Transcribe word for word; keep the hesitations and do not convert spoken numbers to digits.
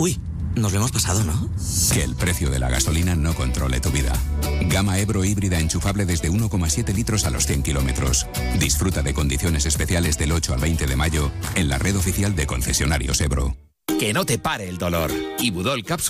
Uy, nos lo hemos pasado, ¿no? Que el precio de la gasolina no controle tu vida. Gama Ebro híbrida enchufable desde uno coma siete litros a los cien kilómetros. Disfruta de condiciones especiales del ocho al veinte de mayo en la red oficial de concesionarios Ebro. Que no te pare el dolor. Ibudol Cápsulas